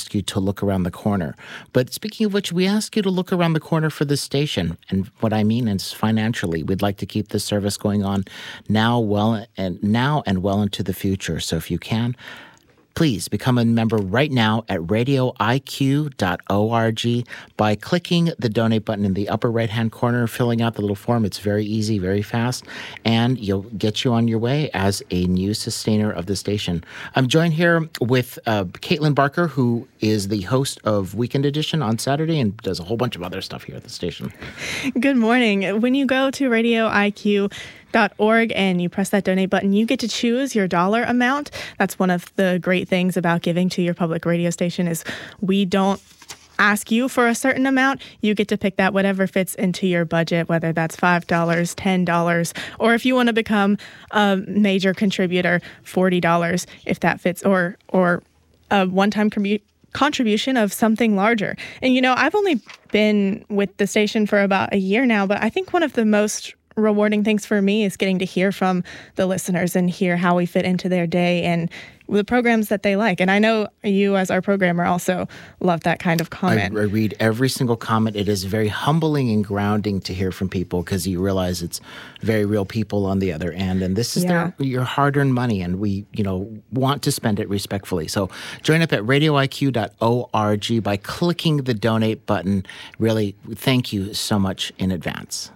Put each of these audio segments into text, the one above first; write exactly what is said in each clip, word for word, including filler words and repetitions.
ask you to look around the corner. But speaking of which, we ask you to look around the corner for this station. And what I mean is financially, we'd like to keep this service going on now, well, and now and well into the future. So if you can, please become a member right now at radio I Q dot org by clicking the donate button in the upper right-hand corner, filling out the little form. It's very easy, very fast, and you'll get you on your way as a new sustainer of the station. I'm joined here with uh, Caitlin Barker, who is the host of Weekend Edition on Saturday and does a whole bunch of other stuff here at the station. Good morning. When you go to radio I Q dot org and you press that donate button, you get to choose your dollar amount. That's one of the great things about giving to your public radio station is we don't ask you for a certain amount. You get to pick that whatever fits into your budget, whether that's five dollars, ten dollars, or if you want to become a major contributor, forty dollars if that fits, or or a one-time commu- contribution of something larger. And, you know, I've only been with the station for about a year now, but I think one of the most rewarding things for me is getting to hear from the listeners and hear how we fit into their day and the programs that they like. And I know you as our programmer also love that kind of comment. I, I read every single comment. It is very humbling and grounding to hear from people because you realize it's very real people on the other end. And this is Yeah. their your hard-earned money, and we, you know, want to spend it respectfully. So join up at radio I Q dot org by clicking the donate button. Really, thank you so much in advance.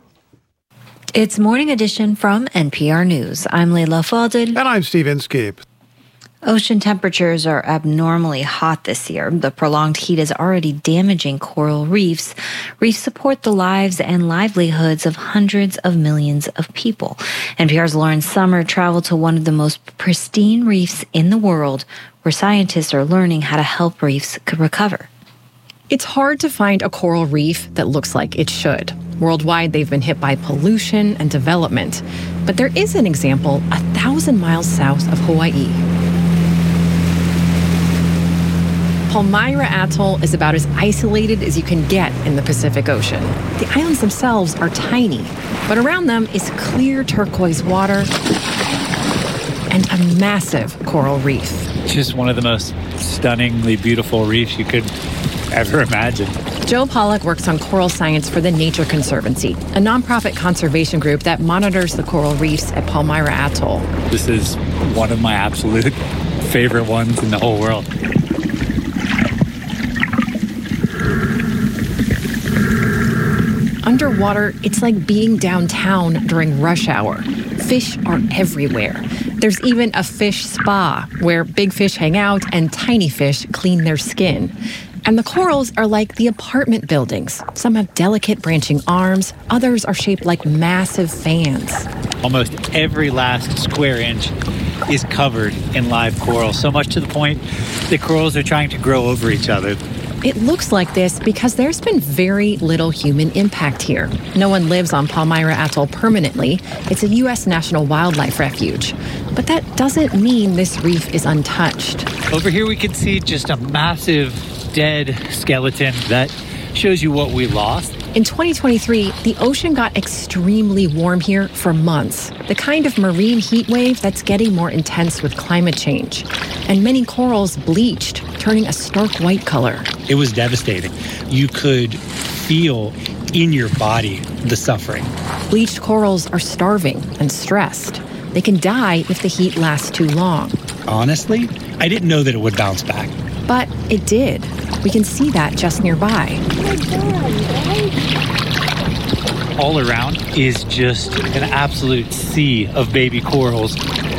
It's Morning Edition from N P R News. I'm Leila Fadel. And I'm Steve Inskeep. Ocean temperatures are abnormally hot this year. The prolonged heat is already damaging coral reefs. Reefs support the lives and livelihoods of hundreds of millions of people. N P R's Lauren Summer traveled to one of the most pristine reefs in the world, where scientists are learning how to help reefs recover. It's hard to find a coral reef that looks like it should. Worldwide, they've been hit by pollution and development. But there is an example a thousand miles south of Hawaii. Palmyra Atoll is about as isolated as you can get in the Pacific Ocean. The islands themselves are tiny, but around them is clear turquoise water and a massive coral reef. Just one of the most stunningly beautiful reefs you could ever imagine. Joe Pollack works on coral science for the Nature Conservancy, a nonprofit conservation group that monitors the coral reefs at Palmyra Atoll. This is one of my absolute favorite ones in the whole world. Underwater, it's like being downtown during rush hour. Fish are everywhere. There's even a fish spa where big fish hang out and tiny fish clean their skin. And the corals are like the apartment buildings. Some have delicate branching arms. Others are shaped like massive fans. Almost every last square inch is covered in live coral, so much to the point that corals are trying to grow over each other. It looks like this because there's been very little human impact here. No one lives on Palmyra Atoll permanently. It's a U S National Wildlife Refuge. But that doesn't mean this reef is untouched. Over here we can see just a massive dead skeleton that shows you what we lost. In twenty twenty-three, the ocean got extremely warm here for months, the kind of marine heat wave that's getting more intense with climate change. And many corals bleached, turning a stark white color. It was devastating. You could feel in your body the suffering. Bleached corals are starving and stressed. They can die if the heat lasts too long. Honestly, I didn't know that it would bounce back. But it did. We can see that just nearby. All around is just an absolute sea of baby corals.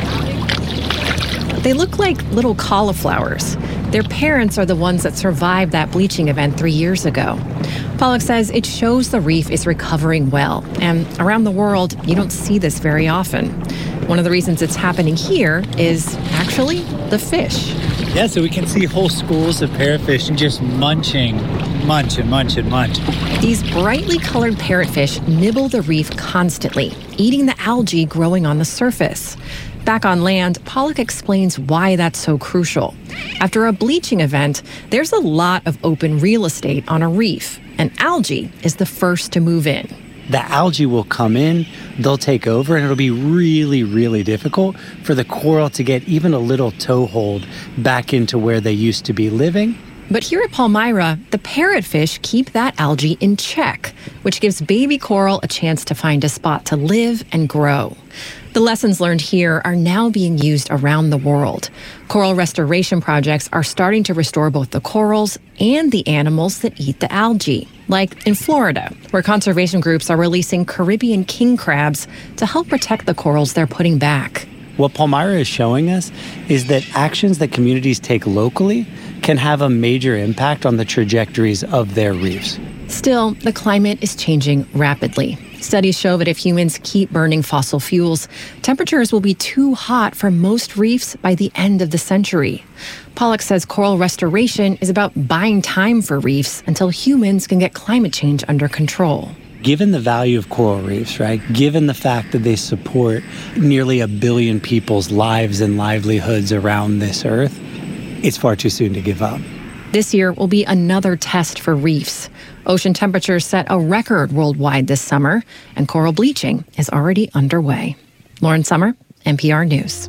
They look like little cauliflowers. Their parents are the ones that survived that bleaching event three years ago. Pollack says it shows the reef is recovering well. And around the world, you don't see this very often. One of the reasons it's happening here is actually the fish. Yeah, so we can see whole schools of parrotfish just munching, munch and munch and munch. These brightly colored parrotfish nibble the reef constantly, eating the algae growing on the surface. Back on land, Pollack explains why that's so crucial. After a bleaching event, there's a lot of open real estate on a reef, and algae is the first to move in. The algae will come in, they'll take over, and it'll be really, really difficult for the coral to get even a little toehold back into where they used to be living. But here at Palmyra, the parrotfish keep that algae in check, which gives baby coral a chance to find a spot to live and grow. The lessons learned here are now being used around the world. Coral restoration projects are starting to restore both the corals and the animals that eat the algae, like in Florida, where conservation groups are releasing Caribbean king crabs to help protect the corals they're putting back. What Palmyra is showing us is that actions that communities take locally can have a major impact on the trajectories of their reefs. Still, the climate is changing rapidly. Studies show that if humans keep burning fossil fuels, temperatures will be too hot for most reefs by the end of the century. Pollack says coral restoration is about buying time for reefs until humans can get climate change under control. Given the value of coral reefs, right, given the fact that they support nearly a billion people's lives and livelihoods around this earth, it's far too soon to give up. This year will be another test for reefs. Ocean temperatures set a record worldwide this summer, and coral bleaching is already underway. Lauren Sommer, N P R News.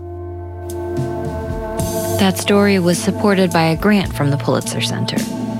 That story was supported by a grant from the Pulitzer Center.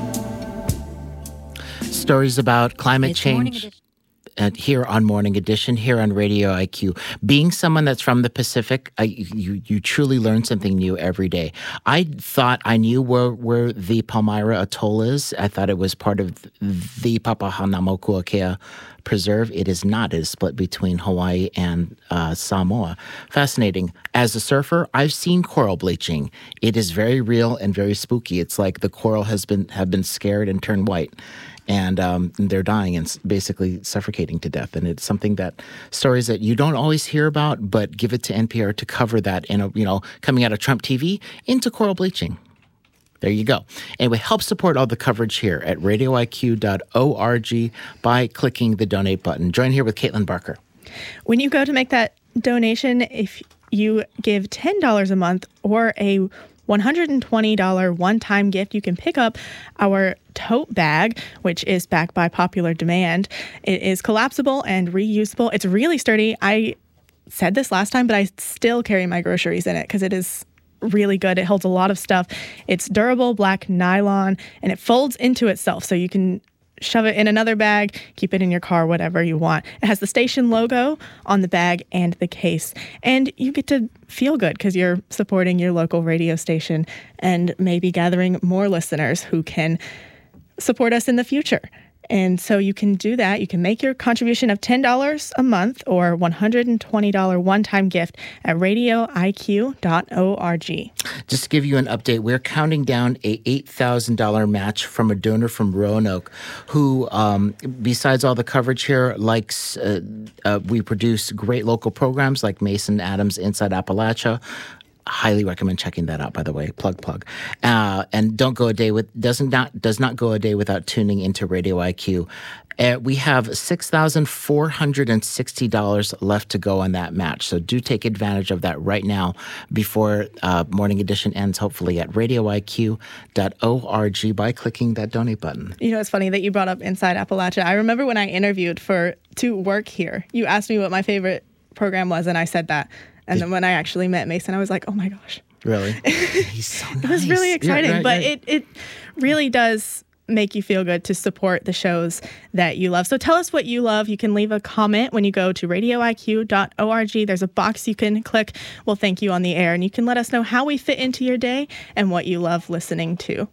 Stories about climate It's change. Uh, here on Morning Edition, here on Radio I Q. Being someone that's from the Pacific, I, you you truly learn something new every day. I thought I knew where, where the Palmyra Atoll is. I thought it was part of the Papahanaumokuakea Preserve. It is not. It is split between Hawaii and uh, Samoa. Fascinating. As a surfer, I've seen coral bleaching. It is very real and very spooky. It's like the coral has been have been scared and turned white. And um, they're dying and basically suffocating to death. And it's something that stories that you don't always hear about, but give it to N P R to cover that in a, you know, coming out of Trump T V into coral bleaching. There you go. Anyway, help support all the coverage here at radio I Q dot org by clicking the donate button. Join here with Caitlin Barker. When you go to make that donation, if you give ten dollars a month or a one hundred twenty dollars one-time gift, you can pick up our tote bag, which is backed by popular demand. It is collapsible and reusable. It's really sturdy. I said this last time, but I still carry my groceries in it because it is really good. It holds a lot of stuff. It's durable, black nylon, and it folds into itself, so you can shove it in another bag, keep it in your car, whatever you want. It has the station logo on the bag and the case. And you get to feel good because you're supporting your local radio station and maybe gathering more listeners who can support us in the future. And so you can do that. You can make your contribution of ten dollars a month or one hundred twenty dollars one-time gift at radio I Q dot org. Just to give you an update, we're counting down a eight thousand dollars match from a donor from Roanoke who, um, besides all the coverage here, likes uh, uh, we produce great local programs like Mason Adams Inside Appalachia. Highly recommend checking that out, by the way. Plug, plug. Uh, and don't go a day with, doesn't not, does not go a day without tuning into Radio I Q. Uh, we have six thousand four hundred sixty dollars left to go on that match. So do take advantage of that right now before uh, Morning Edition ends, hopefully at radio I Q dot org by clicking that donate button. You know, it's funny that you brought up Inside Appalachia. I remember when I interviewed for to work here, you asked me what my favorite program was, and I said that. And then when I actually met Mason, I was like, oh my gosh. Really? He's so nice. It was really exciting. Yeah, right, but right. it, it really does make you feel good to support the shows that you love. So tell us what you love. You can leave a comment when you go to radio I Q dot org. There's a box you can click. We'll thank you on the air. And you can let us know how we fit into your day and what you love listening to.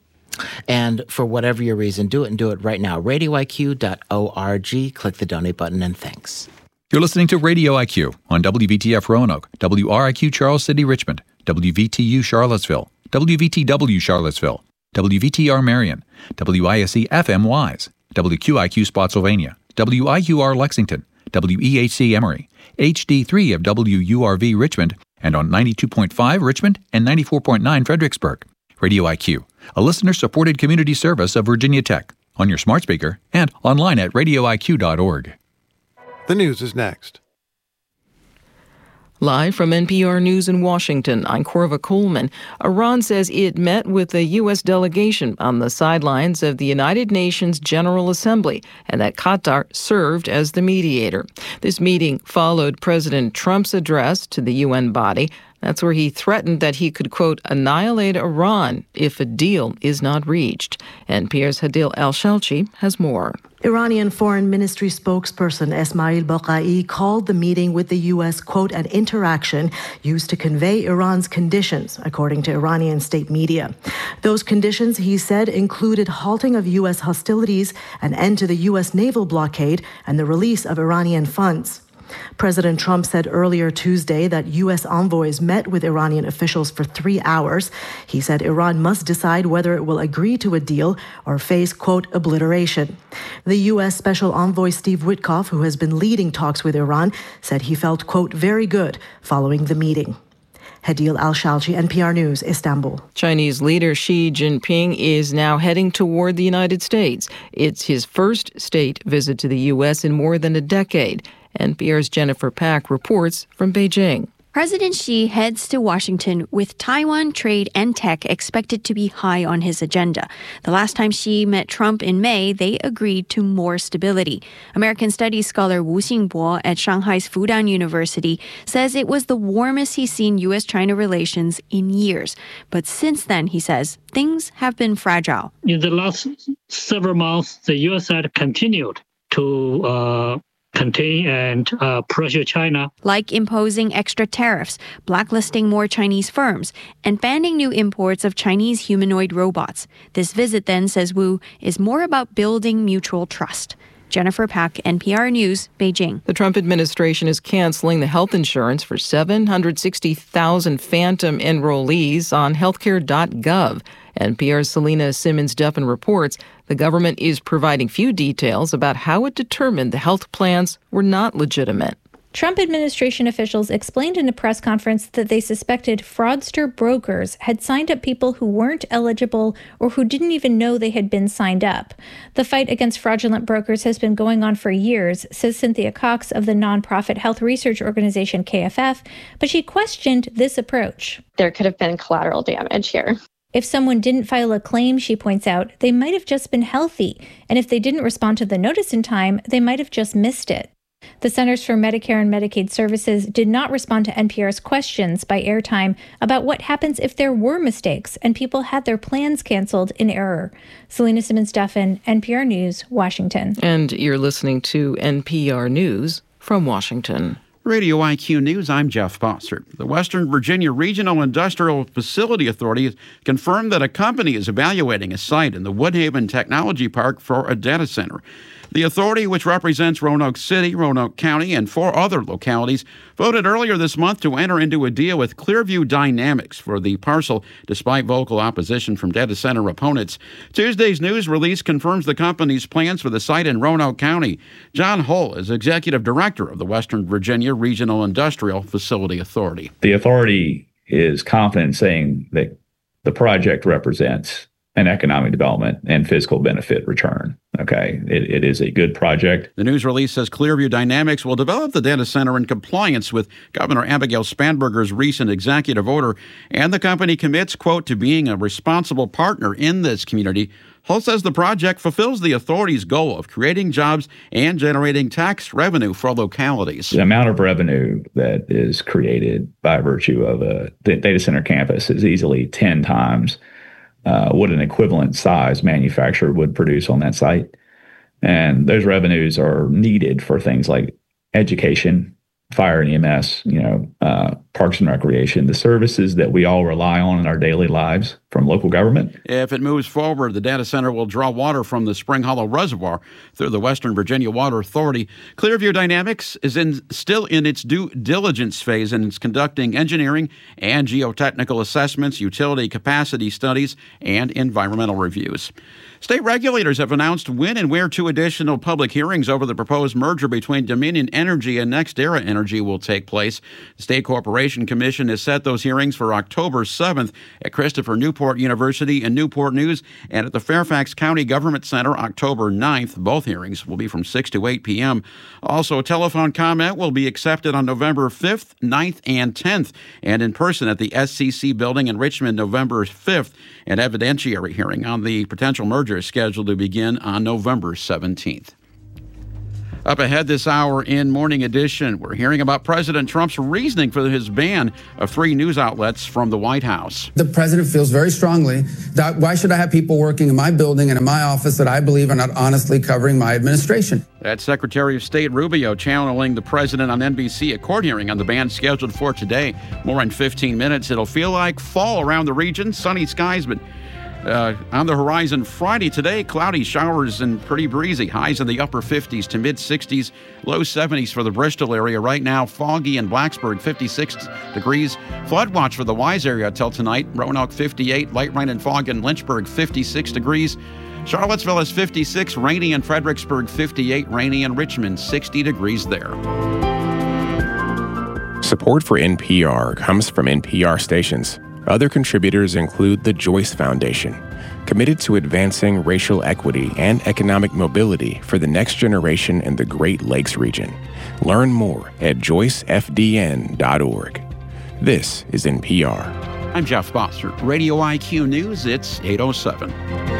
And for whatever your reason, do it and do it right now. radio I Q dot org. Click the donate button and thanks. You're listening to Radio I Q on W V T F Roanoke, W R I Q Charles City Richmond, W V T U Charlottesville, W V T W Charlottesville, W V T R Marion, W I S E F M Wise, W Q I Q Spotsylvania, W I U R Lexington, W E H C Emory, H D three of W U R V Richmond, and on ninety-two point five Richmond and ninety-four point nine Fredericksburg. Radio I Q, a listener-supported community service of Virginia Tech, on your smart speaker and online at radio I Q dot org. The news is next. Live from N P R News in Washington, I'm Corva Coleman. Iran says it met with the U S delegation on the sidelines of the United Nations General Assembly and that Qatar served as the mediator. This meeting followed President Trump's address to the U N body. That's where he threatened that he could, quote, annihilate Iran if a deal is not reached. N P R's Hadil Al-Shalchi has more. Iranian Foreign Ministry spokesperson Esmail Baqai called the meeting with the U S, quote, an interaction used to convey Iran's conditions, according to Iranian state media. Those conditions, he said, included halting of U S hostilities, an end to the U S naval blockade, and the release of Iranian funds. President Trump said earlier Tuesday that U S envoys met with Iranian officials for three hours. He said Iran must decide whether it will agree to a deal or face, quote, obliteration. The U S Special Envoy Steve Witkoff, who has been leading talks with Iran, said he felt, quote, very good following the meeting. Hadil Al-Shalchi, N P R News, Istanbul. Chinese leader Xi Jinping is now heading toward the United States. It's his first state visit to the U S in more than a decade. N P R's Jennifer Pack reports from Beijing. President Xi heads to Washington with Taiwan, trade, and tech expected to be high on his agenda. The last time Xi met Trump in May, they agreed to more stability. American Studies scholar Wu Xingbo at Shanghai's Fudan University says it was the warmest he's seen U S China relations in years. But since then, he says, things have been fragile. In the last several months, the U S had continued to uh contain and uh, pressure China. Like imposing extra tariffs, blacklisting more Chinese firms, and banning new imports of Chinese humanoid robots. This visit, then, says Wu, is more about building mutual trust. Jennifer Pack, N P R News, Beijing. The Trump administration is canceling the health insurance for seven hundred sixty thousand phantom enrollees on healthcare dot gov. N P R's Selena Simmons-Duffin reports the government is providing few details about how it determined the health plans were not legitimate. Trump administration officials explained in a press conference that they suspected fraudster brokers had signed up people who weren't eligible or who didn't even know they had been signed up. The fight against fraudulent brokers has been going on for years, says Cynthia Cox of the nonprofit health research organization K F F, but she questioned this approach. There could have been collateral damage here. If someone didn't file a claim, she points out, they might have just been healthy, and if they didn't respond to the notice in time, they might have just missed it. The Centers for Medicare and Medicaid Services did not respond to N P R's questions by airtime about what happens if there were mistakes and people had their plans canceled in error. Selena Simmons-Duffin, N P R News, Washington. And you're listening to N P R News from Washington. Radio I Q News, I'm Jeff Foster. The Western Virginia Regional Industrial Facility Authority has confirmed that a company is evaluating a site in the Woodhaven Technology Park for a data center. The authority, which represents Roanoke City, Roanoke County, and four other localities, voted earlier this month to enter into a deal with Clearview Dynamics for the parcel, despite vocal opposition from data center opponents. Tuesday's news release confirms the company's plans for the site in Roanoke County. John Hull is executive director of the Western Virginia Regional Industrial Facility Authority. The authority is confident saying that the project represents an economic development and fiscal benefit return. Okay, it, it is a good project. The news release says Clearview Dynamics will develop the data center in compliance with Governor Abigail Spanberger's recent executive order, and the company commits, quote, to being a responsible partner in this community. Hull says the project fulfills the authority's goal of creating jobs and generating tax revenue for localities. The amount of revenue that is created by virtue of a data center campus is easily ten times Uh, what an equivalent size manufacturer would produce on that site. And those revenues are needed for things like education, fire and E M S, you know, uh, parks and recreation, the services that we all rely on in our daily lives from local government. If it moves forward, the data center will draw water from the Spring Hollow Reservoir through the Western Virginia Water Authority. Clearview Dynamics is in, still in its due diligence phase, and it's conducting engineering and geotechnical assessments, utility capacity studies, and environmental reviews. State regulators have announced when and where two additional public hearings over the proposed merger between Dominion Energy and NextEra Energy will take place. The State Corporation Commission has set those hearings for October seventh at Christopher Newport University in Newport News and at the Fairfax County Government Center October ninth. Both hearings will be from six to eight p.m. Also, telephone comment will be accepted on November fifth, ninth, and tenth, and in person at the S C C building in Richmond November fifth. An evidentiary hearing on the potential merger is scheduled to begin on November seventeenth. Up ahead this hour in Morning Edition, we're hearing about President Trump's reasoning for his ban of three news outlets from the White House. The president feels very strongly that why should I have people working in my building and in my office that I believe are not honestly covering my administration? That's Secretary of State Rubio channeling the president on N B C, a court hearing on the ban scheduled for today. More in fifteen minutes. It'll feel like fall around the region, sunny skies, but Uh, on the horizon Friday today, cloudy showers and pretty breezy. Highs in the upper fifties to mid sixties, low seventies for the Bristol area. Right now, foggy in Blacksburg, fifty-six degrees. Flood watch for the Wise area till tonight. Roanoke, fifty-eight. Light rain and fog in Lynchburg, fifty-six degrees. Charlottesville is fifty-six. Rainy in Fredericksburg, fifty-eight. Rainy in Richmond, sixty degrees there. Support for N P R comes from N P R stations. Other contributors include the Joyce Foundation, committed to advancing racial equity and economic mobility for the next generation in the Great Lakes region. Learn more at joyce f d n dot org. This is N P R. I'm Jeff Bossert. Radio I Q News, it's eight oh seven.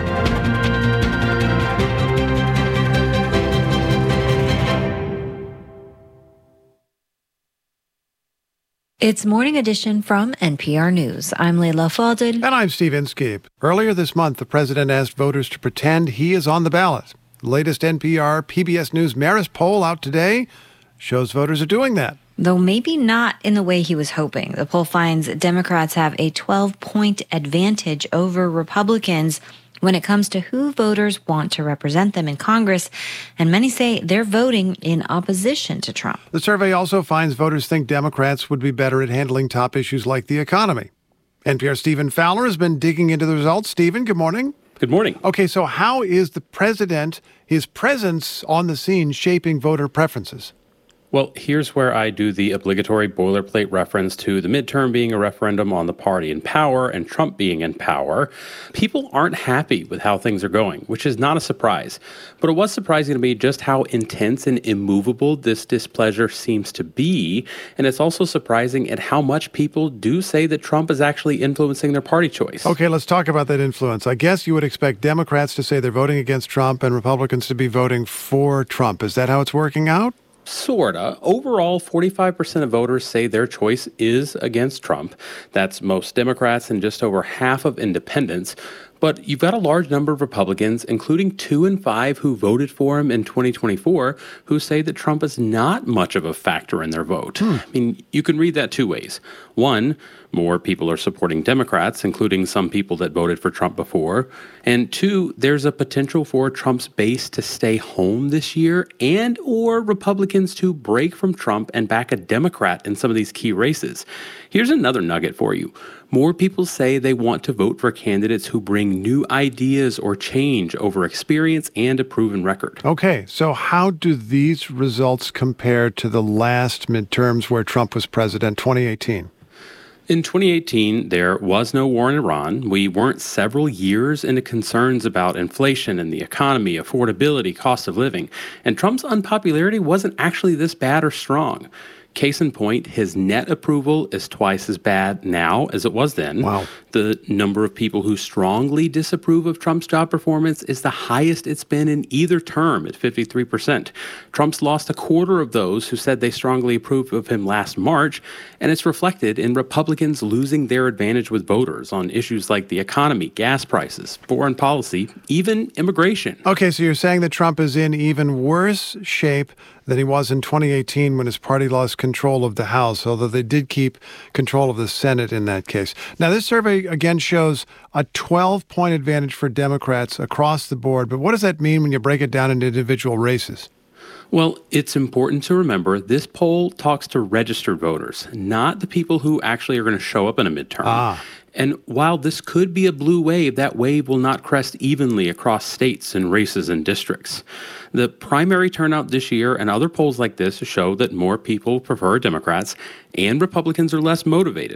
It's Morning Edition from N P R News. I'm Leila Fadel. And I'm Steve Inskeep. Earlier this month, the president asked voters to pretend he is on the ballot. The latest N P R P B S News Marist poll out today shows voters are doing that. Though maybe not in the way he was hoping. The poll finds Democrats have a twelve-point advantage over Republicans when it comes to who voters want to represent them in Congress, and many say they're voting in opposition to Trump. The survey also finds voters think Democrats would be better at handling top issues like the economy. N P R's Stephen Fowler has been digging into the results. Stephen, good morning. Good morning. Okay, so how is the president, his presence on the scene, shaping voter preferences? Well, here's where I do the obligatory boilerplate reference to the midterm being a referendum on the party in power and Trump being in power. People aren't happy with how things are going, which is not a surprise. But it was surprising to me just how intense and immovable this displeasure seems to be. And it's also surprising at how much people do say that Trump is actually influencing their party choice. Okay, let's talk about that influence. I guess you would expect Democrats to say they're voting against Trump and Republicans to be voting for Trump. Is that how it's working out? Sorta. Overall, forty-five percent of voters say their choice is against Trump. That's most Democrats and just over half of independents. But you've got a large number of Republicans, including two in five who voted for him in twenty twenty-four, who say that Trump is not much of a factor in their vote. Hmm. I mean, you can read that two ways. One, more people are supporting Democrats, including some people that voted for Trump before. And two, there's a potential for Trump's base to stay home this year and or Republicans to break from Trump and back a Democrat in some of these key races. Here's another nugget for you. More people say they want to vote for candidates who bring new ideas or change over experience and a proven record. Okay, so how do these results compare to the last midterms where Trump was president, twenty eighteen? In twenty eighteen, there was no war in Iran. We weren't several years into concerns about inflation and the economy, affordability, cost of living. And Trump's unpopularity wasn't actually this bad or strong. Case in point, his net approval is twice as bad now as it was then. Wow. The number of people who strongly disapprove of Trump's job performance is the highest it's been in either term at fifty-three percent. Trump's lost a quarter of those who said they strongly approved of him last March, and it's reflected in Republicans losing their advantage with voters on issues like the economy, gas prices, foreign policy, even immigration. Okay, so you're saying that Trump is in even worse shape than he was in twenty eighteen when his party lost control of the House, although they did keep control of the Senate in that case. Now, this survey, again, shows a twelve-point advantage for Democrats across the board. But what does that mean when you break it down into individual races? Well, it's important to remember this poll talks to registered voters, not the people who actually are going to show up in a midterm. Ah. And while this could be a blue wave, that wave will not crest evenly across states and races and districts. The primary turnout this year and other polls like this show that more people prefer Democrats and Republicans are less motivated.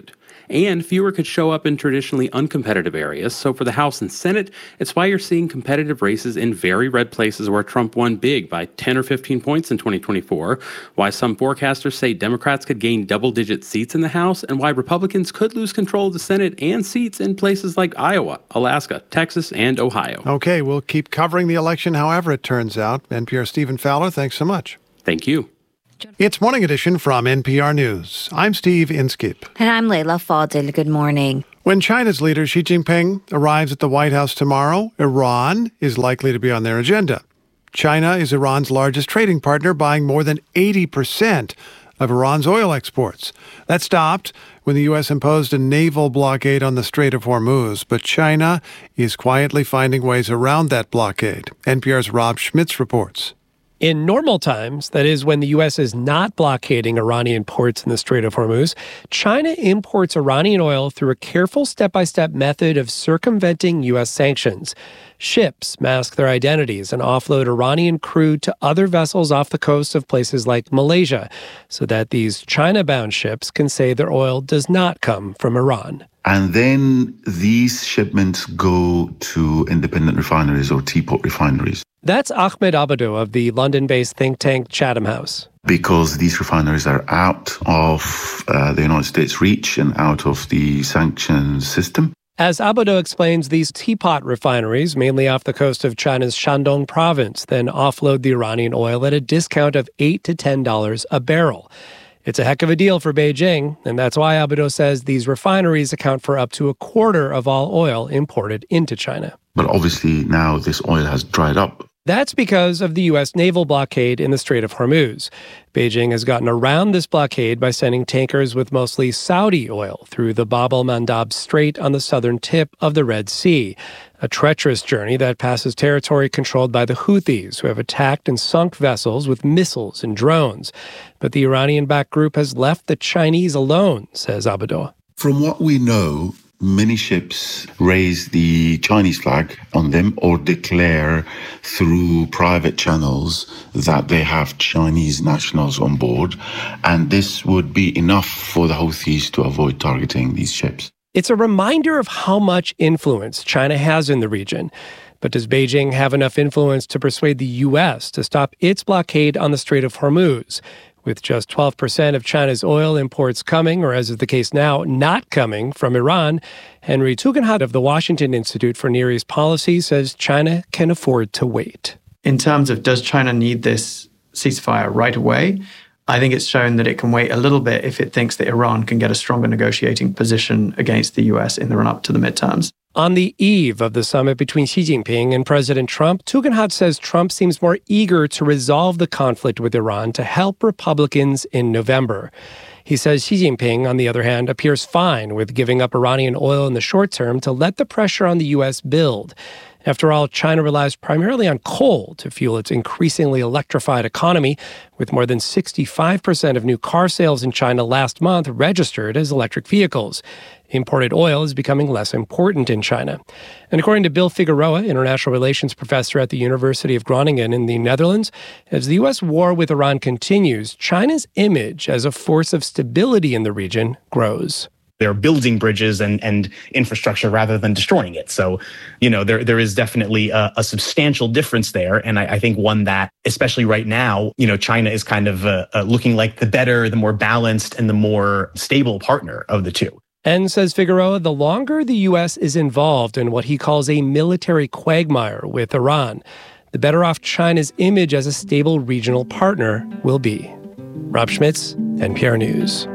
and fewer could show up in traditionally uncompetitive areas. So for the House and Senate, it's why you're seeing competitive races in very red places where Trump won big by ten or fifteen points in twenty twenty-four, why some forecasters say Democrats could gain double-digit seats in the House, and why Republicans could lose control of the Senate and seats in places like Iowa, Alaska, Texas, and Ohio. Okay, we'll keep covering the election however it turns out. N P R's Stephen Fowler, thanks so much. Thank you. It's Morning Edition from N P R News. I'm Steve Inskip. And I'm Leila Fadel. Good morning. When China's leader Xi Jinping arrives at the White House tomorrow, Iran is likely to be on their agenda. China is Iran's largest trading partner, buying more than eighty percent of Iran's oil exports. That stopped when the U S imposed a naval blockade on the Strait of Hormuz, but China is quietly finding ways around that blockade. N P R's Rob Schmitz reports. In normal times, that is when the U S is not blockading Iranian ports in the Strait of Hormuz, China imports Iranian oil through a careful step-by-step method of circumventing U S sanctions. Ships mask their identities and offload Iranian crude to other vessels off the coast of places like Malaysia, so that these China-bound ships can say their oil does not come from Iran. And then these shipments go to independent refineries or teapot refineries. That's Ahmed Abado of the London-based think tank Chatham House. Because these refineries are out of uh, the United States' reach and out of the sanctions system. As Abado explains, these teapot refineries, mainly off the coast of China's Shandong province, then offload the Iranian oil at a discount of eight to ten dollars a barrel. It's a heck of a deal for Beijing, and that's why Abado says these refineries account for up to a quarter of all oil imported into China. But obviously now this oil has dried up. That's because of the U S naval blockade in the Strait of Hormuz. Beijing has gotten around this blockade by sending tankers with mostly Saudi oil through the Bab el-Mandab Strait on the southern tip of the Red Sea, a treacherous journey that passes territory controlled by the Houthis, who have attacked and sunk vessels with missiles and drones. But the Iranian-backed group has left the Chinese alone, says Abado. From what we know, many ships raise the Chinese flag on them or declare through private channels that they have Chinese nationals on board, and this would be enough for the Houthis to avoid targeting these ships. It's a reminder of how much influence China has in the region. But does Beijing have enough influence to persuade the U S to stop its blockade on the Strait of Hormuz? With just twelve percent of China's oil imports coming, or as is the case now, not coming from Iran, Henry Tugendhat of the Washington Institute for Near East Policy says China can afford to wait. In terms of does China need this ceasefire right away, I think it's shown that it can wait a little bit if it thinks that Iran can get a stronger negotiating position against the U S in the run-up to the midterms. On the eve of the summit between Xi Jinping and President Trump, Tugendhat says Trump seems more eager to resolve the conflict with Iran to help Republicans in November. He says Xi Jinping, on the other hand, appears fine with giving up Iranian oil in the short term to let the pressure on the U S build. After all, China relies primarily on coal to fuel its increasingly electrified economy, with more than sixty-five percent of new car sales in China last month registered as electric vehicles. Imported oil is becoming less important in China. And according to Bill Figueroa, international relations professor at the University of Groningen in the Netherlands, as the U S war with Iran continues, China's image as a force of stability in the region grows. They're building bridges and, and infrastructure rather than destroying it. So, you know, there there is definitely a, a substantial difference there. And I, I think one that, especially right now, you know, China is kind of uh, uh, looking like the better, the more balanced, and the more stable partner of the two. And, says Figueroa, the longer the U S is involved in what he calls a military quagmire with Iran, the better off China's image as a stable regional partner will be. Rob Schmitz, N P R News.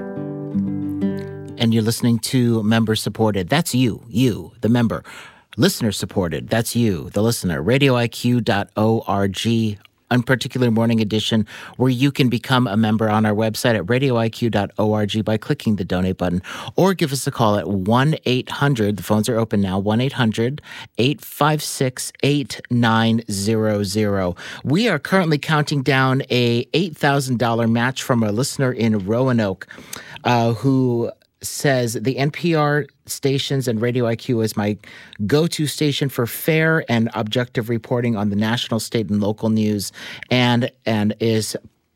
And you're listening to Member Supported. That's you, you, the member. Listener Supported. That's you, the listener. radio I Q dot org, Unparticular Morning Edition, where you can become a member on our website at radio I Q dot org by clicking the donate button, or give us a call at one eight hundred, the phones are open now, one eight hundred, eight five six, eight nine zero zero. We are currently counting down a eight thousand dollars match from a listener in Roanoke uh, who says the N P R stations and Radio I Q is my go-to station for fair and objective reporting on the national, state, and local news, and and is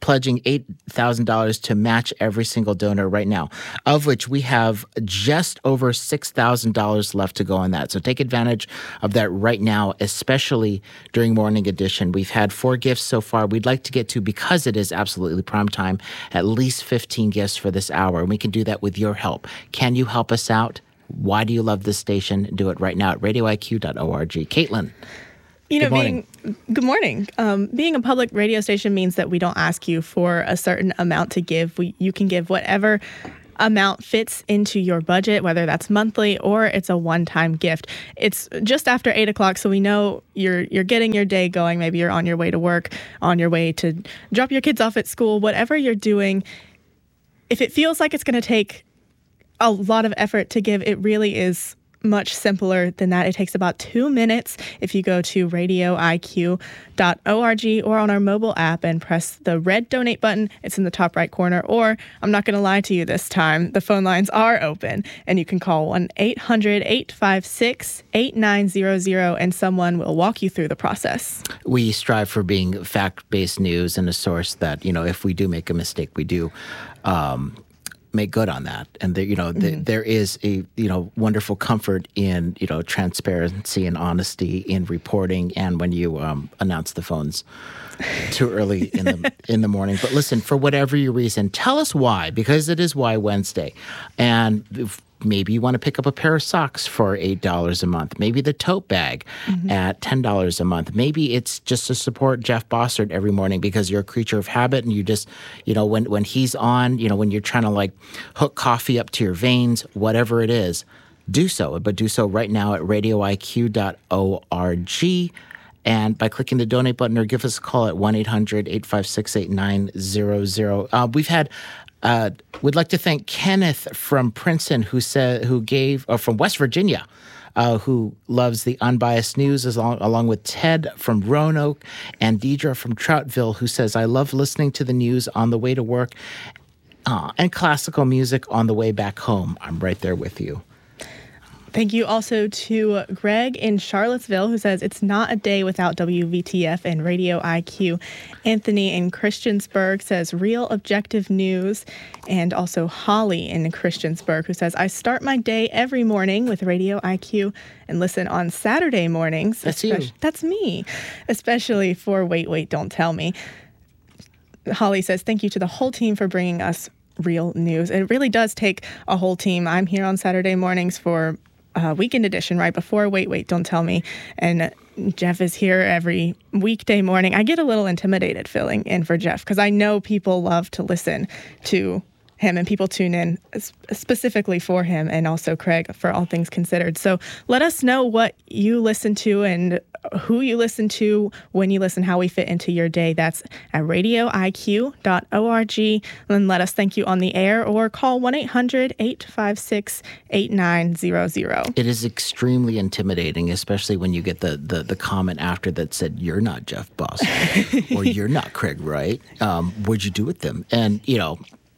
pledging eight thousand dollars to match every single donor right now, of which we have just over six thousand dollars left to go on that. So take advantage of that right now, especially during Morning Edition. We've had four gifts so far. We'd like to get to, because it is absolutely prime time, at least fifteen gifts for this hour. And we can do that with your help. Can you help us out? Why do you love this station? Do it right now at radio I Q dot org. Caitlin. You know, Good morning. being good morning. Um, being a public radio station means that we don't ask you for a certain amount to give. We, you can give whatever amount fits into your budget, whether that's monthly or it's a one-time gift. It's just after eight o'clock, so we know you're you're getting your day going. Maybe you're on your way to work, on your way to drop your kids off at school. Whatever you're doing, if it feels like it's going to take a lot of effort to give, it really is much simpler than that. It takes about two minutes if you go to radio I Q dot org or on our mobile app and press the red donate button. It's in the top right corner. Or, I'm not going to lie to you this time, the phone lines are open and you can call one eight hundred eight five six eight nine zero zero and someone will walk you through the process. We strive for being fact-based news and a source that, you know, if we do make a mistake, we do um, make good on that. And there, you know, the, Mm-hmm. there is a, you know, wonderful comfort in, you know, transparency and honesty in reporting and when you um, announce the phones too early in the in the morning. But listen, for whatever your reason, tell us why, because it is Why Wednesday. And if, maybe you want to pick up a pair of socks for eight dollars a month. Maybe the tote bag mm-hmm. at ten dollars a month. Maybe it's just to support Jeff Bossert every morning because you're a creature of habit and you just, you know, when, when he's on, you know, when you're trying to like hook coffee up to your veins, whatever it is, do so. But do so right now at radio I Q dot org. And by clicking the donate button or give us a call at one eight hundred eight five six eight nine zero zero. Uh, we've had Uh, we'd like to thank Kenneth from Princeton, who said, who gave, or from West Virginia, uh, who loves the unbiased news, as long, along with Ted from Roanoke and Deidre from Troutville, who says, I love listening to the news on the way to work uh, and classical music on the way back home. I'm right there with you. Thank you also to Greg in Charlottesville, who says, it's not a day without W V T F and Radio I Q. Anthony in Christiansburg says, real objective news. And also Holly in Christiansburg, who says, I start my day every morning with Radio I Q and listen on Saturday mornings. That's you. That's me, especially for Wait, Wait, Don't Tell Me. Holly says, thank you to the whole team for bringing us real news. It really does take a whole team. I'm here on Saturday mornings for Uh, weekend edition right before Wait, Wait, Don't Tell Me. And Jeff is here every weekday morning. I get a little intimidated filling in for Jeff because I know people love to listen to him and people tune in specifically for him and also Craig for All Things Considered. So let us know what you listen to and who you listen to, when you listen, how we fit into your day. That's at radio I Q dot org. And let us thank you on the air or call one eight hundred eight five six eight nine zero zero. It is extremely intimidating, especially when you get the, the, the comment after that said, you're not Jeff Bossert or you're not Craig Wright. Um, what'd you do with them? And, you know,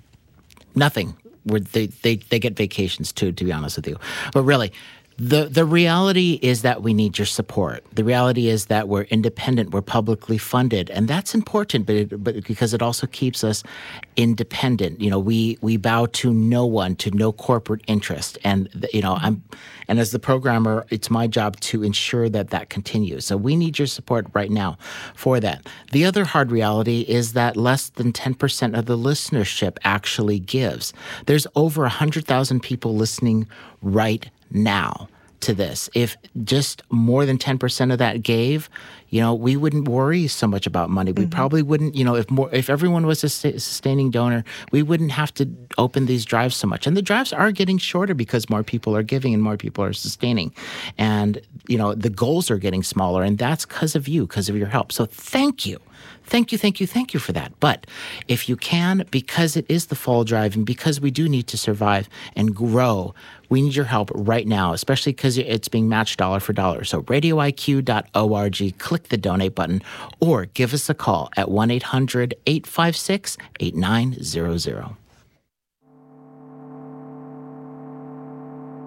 nothing. Where they, they, they get vacations too, to be honest with you. But really, the the reality is that we need your support. The reality is that we're independent, we're publicly funded, and that's important, but it, but because it also keeps us independent. You know, we we bow to no one, to no corporate interest, and you know, I'm and as the programmer, it's my job to ensure that that continues. So we need your support right now for that. The other hard reality is that less than ten percent of the listenership actually gives. There's over one hundred thousand people listening right now to this. If just more than ten percent of that gave, you know, we wouldn't worry so much about money. We mm-hmm. probably wouldn't, you know, if more, if everyone was a sustaining donor, we wouldn't have to open these drives so much. And the drives are getting shorter because more people are giving and more people are sustaining. And, you know, the goals are getting smaller, and that's because of you, because of your help. So thank you. Thank you, thank you, thank you for that. But if you can, because it is the fall drive and because we do need to survive and grow, we need your help right now, especially because it's being matched dollar for dollar. So radio I Q dot org, click the donate button, or give us a call at one eight hundred eight five six eight nine zero zero.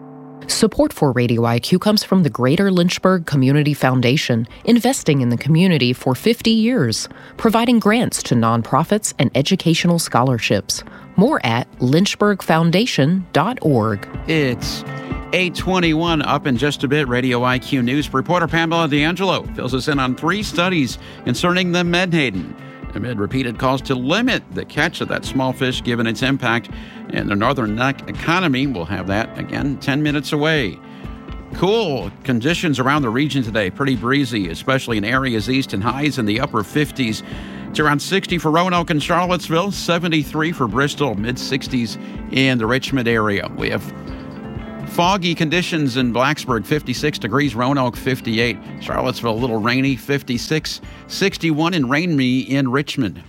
Support for Radio I Q comes from the Greater Lynchburg Community Foundation, investing in the community for fifty years, providing grants to nonprofits and educational scholarships. More at lynchburg foundation dot org. It's eight twenty-one, up in just a bit. Radio I Q News reporter Pamela D'Angelo fills us in on three studies concerning the Menhaden amid repeated calls to limit the catch of that small fish given its impact in the northern neck economy. We'll have that again ten minutes away. Cool conditions around the region today. Pretty breezy, especially in areas east, and highs in the upper fifties. It's around sixty for Roanoke and Charlottesville, seventy-three for Bristol, mid-sixties in the Richmond area. We have foggy conditions in Blacksburg, fifty-six degrees, Roanoke fifty-eight, Charlottesville a little rainy, fifty-six, sixty-one in Rainme in Richmond.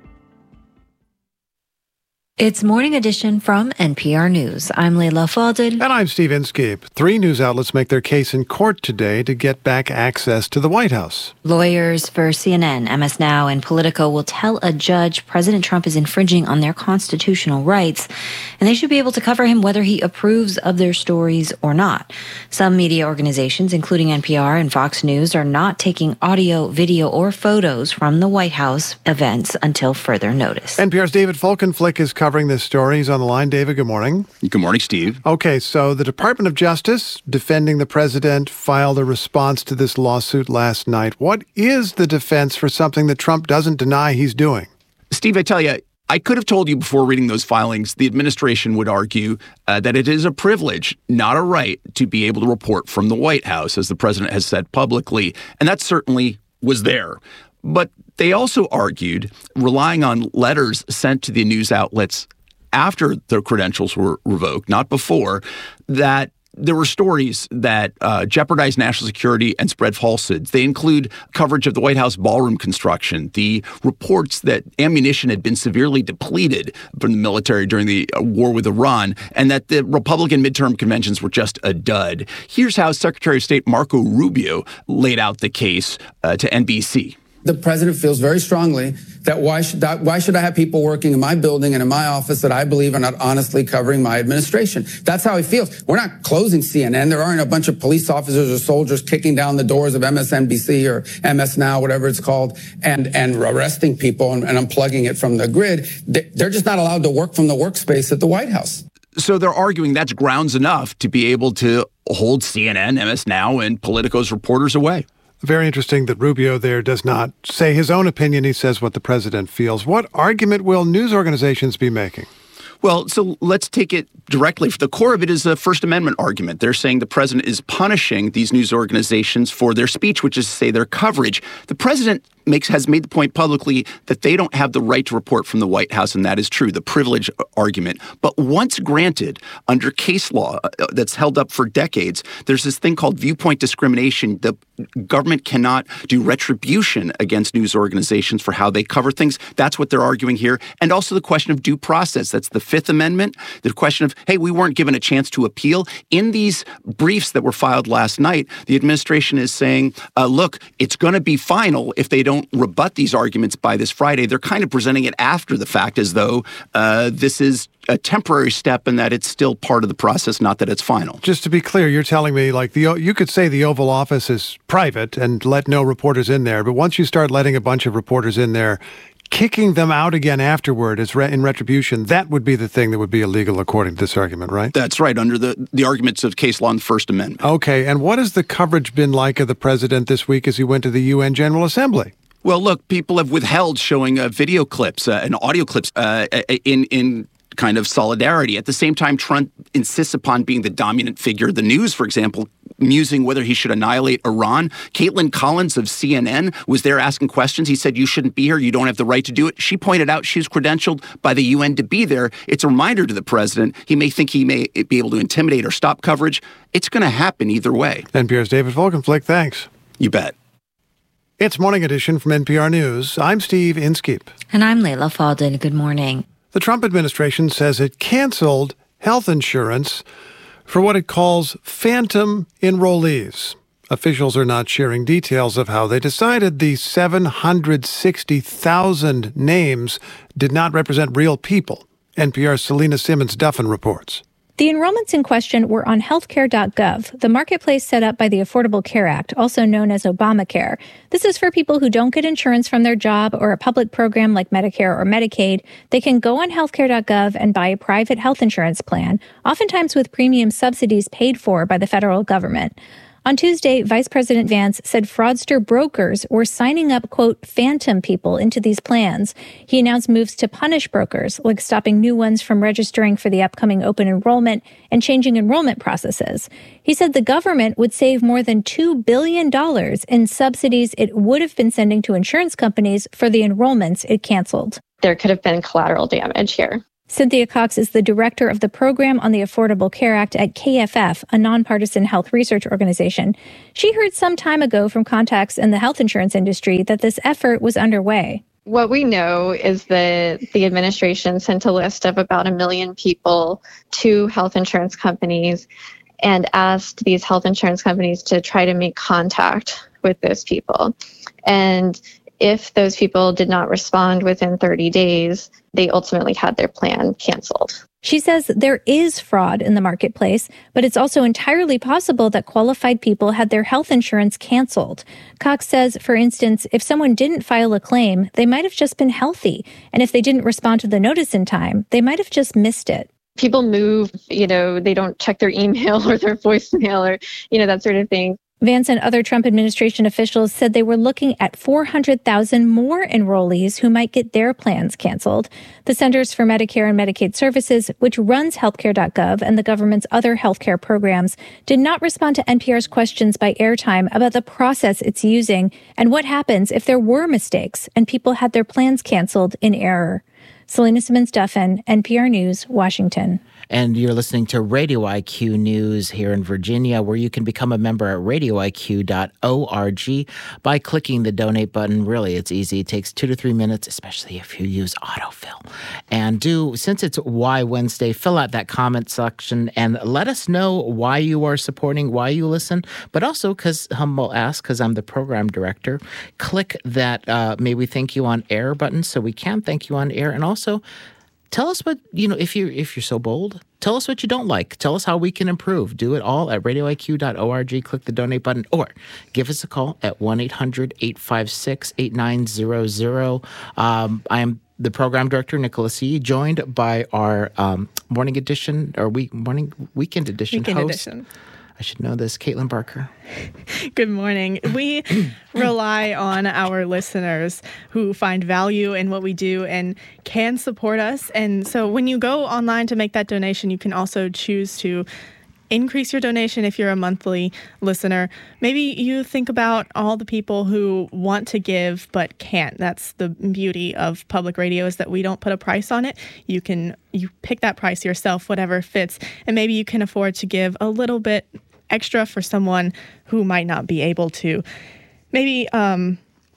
It's Morning Edition from N P R News. I'm Leila Fadel. And I'm Steve Inskeep. Three news outlets make their case in court today to get back access to the White House. Lawyers for C N N, M S Now, and Politico will tell a judge President Trump is infringing on their constitutional rights, and they should be able to cover him whether he approves of their stories or not. Some media organizations, including N P R and Fox News, are not taking audio, video, or photos from the White House events until further notice. N P R's David Folkenflik is covering this story. He's on the line. David, good morning. Good morning, Steve. Okay, so the Department of Justice, defending the president, filed a response to this lawsuit last night. What is the defense for something that Trump doesn't deny he's doing? Steve, I tell you, I could have told you before reading those filings, the administration would argue uh, that it is a privilege, not a right, to be able to report from the White House, as the president has said publicly. And that certainly was there. But they also argued, relying on letters sent to the news outlets after their credentials were revoked, not before, that there were stories that uh, jeopardized national security and spread falsehoods. They include coverage of the White House ballroom construction, the reports that ammunition had been severely depleted from the military during the war with Iran, and that the Republican midterm conventions were just a dud. Here's how Secretary of State Marco Rubio laid out the case uh, to N B C. The president feels very strongly that why should that, why should I have people working in my building and in my office that I believe are not honestly covering my administration? That's how he feels. We're not closing C N N. There aren't a bunch of police officers or soldiers kicking down the doors of M S N B C or M S Now, whatever it's called, and, and arresting people and, and unplugging it from the grid. They're just not allowed to work from the workspace at the White House. So they're arguing that's grounds enough to be able to hold C N N, M S Now, and Politico's reporters away. Very interesting that Rubio there does not say his own opinion. He says what the president feels. What argument will news organizations be making? Well, so let's take it directly. The core of it is a First Amendment argument. They're saying the president is punishing these news organizations for their speech, which is to say their coverage. The president makes has made the point publicly that they don't have the right to report from the White House, and that is true, the privilege argument. But once granted, under case law that's held up for decades, there's this thing called viewpoint discrimination. The government cannot do retribution against news organizations for how they cover things. That's what they're arguing here. And also the question of due process. That's the Fifth Amendment. The question of, hey, we weren't given a chance to appeal. In these briefs that were filed last night, the administration is saying, uh, look, it's going to be final if they don't rebut these arguments by this Friday. They're kind of presenting it after the fact as though uh, this is a temporary step and that it's still part of the process, not that it's final. Just to be clear, you're telling me like the you could say the Oval Office is private and let no reporters in there, but once you start letting a bunch of reporters in there, kicking them out again afterward as re- in retribution, that would be the thing that would be illegal according to this argument, right? That's right, under the, the arguments of case law in the First Amendment. Okay, and what has the coverage been like of the president this week as he went to the U N General Assembly? Well, look, people have withheld showing uh, video clips uh, and audio clips uh, in in kind of solidarity. At the same time, Trump insists upon being the dominant figure. The news, for example, musing whether he should annihilate Iran. Caitlin Collins of C N N was there asking questions. He said, you shouldn't be here. You don't have the right to do it. She pointed out she's credentialed by the U N to be there. It's a reminder to the president. He may think he may be able to intimidate or stop coverage. It's going to happen either way. N P R's David Folkenflik, thanks. You bet. It's Morning Edition from N P R News. I'm Steve Inskeep. And I'm Leila Fadel. Good morning. The Trump administration says it canceled health insurance for what it calls phantom enrollees. Officials are not sharing details of how they decided the seven hundred sixty thousand names did not represent real people. N P R's Selena Simmons-Duffin reports. The enrollments in question were on healthcare dot gov, the marketplace set up by the Affordable Care Act, also known as Obamacare. This is for people who don't get insurance from their job or a public program like Medicare or Medicaid. They can go on healthcare dot gov and buy a private health insurance plan, oftentimes with premium subsidies paid for by the federal government. On Tuesday, Vice President Vance said fraudster brokers were signing up, quote, phantom people into these plans. He announced moves to punish brokers, like stopping new ones from registering for the upcoming open enrollment and changing enrollment processes. He said the government would save more than two billion dollars in subsidies it would have been sending to insurance companies for the enrollments it canceled. There could have been collateral damage here. Cynthia Cox is the director of the program on the Affordable Care Act at K F F, a nonpartisan health research organization. She heard some time ago from contacts in the health insurance industry that this effort was underway. What we know is that the administration sent a list of about a million people to health insurance companies and asked these health insurance companies to try to make contact with those people. And if those people did not respond within thirty days, they ultimately had their plan canceled. She says there is fraud in the marketplace, but it's also entirely possible that qualified people had their health insurance canceled. Cox says, for instance, if someone didn't file a claim, they might have just been healthy. And if they didn't respond to the notice in time, they might have just missed it. People move, you know, they don't check their email or their voicemail or, you know, that sort of thing. Vance and other Trump administration officials said they were looking at four hundred thousand more enrollees who might get their plans canceled. The Centers for Medicare and Medicaid Services, which runs healthcare dot gov and the government's other healthcare programs, did not respond to N P R's questions by airtime about the process it's using and what happens if there were mistakes and people had their plans canceled in error. Selena Simmons-Duffin, N P R News, Washington. And you're listening to Radio I Q News here in Virginia, where you can become a member at radio I Q dot org by clicking the donate button. Really, it's easy. It takes two to three minutes, especially if you use autofill. And do, since it's Why Wednesday, fill out that comment section and let us know why you are supporting, why you listen. But also, because Humble asked, because I'm the program director, click that uh, May We Thank You on Air button so we can thank you on air. And also, tell us what, you know, if you're, if you're so bold, tell us what you don't like. Tell us how we can improve. Do it all at radio I Q dot org. Click the donate button or give us a call at one eight hundred eight five six eight nine zero zero. Um, I am the program director, Nicholas E., joined by our um, morning edition or week, morning weekend edition weekend host. Edition. I should know this, Caitlin Barker. Good morning. We rely on our listeners who find value in what we do and can support us. And so when you go online to make that donation, you can also choose to increase your donation if you're a monthly listener. Maybe you think about all the people who want to give but can't. That's the beauty of public radio, is that we don't put a price on it. You can you pick that price yourself, whatever fits. And maybe you can afford to give a little bit extra for someone who might not be able to. Maybe, um,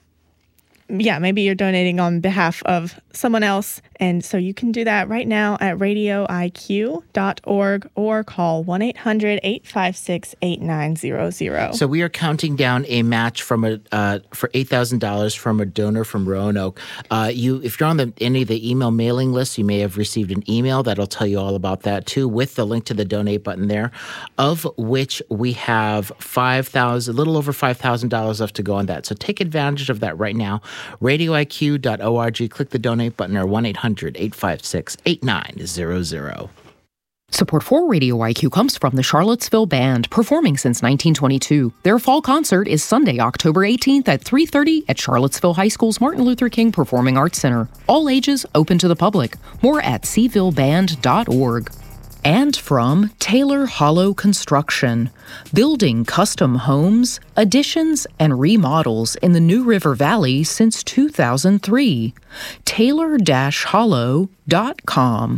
yeah, maybe you're donating on behalf of someone else. And so you can do that right now at radio I Q dot org or call one eight hundred eight five six eight nine zero zero. So we are counting down a match from a uh, for eight thousand dollars from a donor from Roanoke. Uh, you, if you're on the, any of the email mailing lists, you may have received an email that'll tell you all about that too, with the link to the donate button there, of which we have five thousand, a little over five thousand dollars left to go on that. So take advantage of that right now. radio I Q dot org, click the donate button or one eight hundred eight five six eight nine zero zero. Support for Radio I Q comes from the Charlottesville Band, performing since nineteen twenty-two. Their fall concert is Sunday, October eighteenth at three thirty at Charlottesville High School's Martin Luther King Performing Arts Center. All ages, open to the public. More at c ville band dot org. And from Taylor Hollow Construction, building custom homes, additions, and remodels in the New River Valley since two thousand three. taylor dash hollow dot com.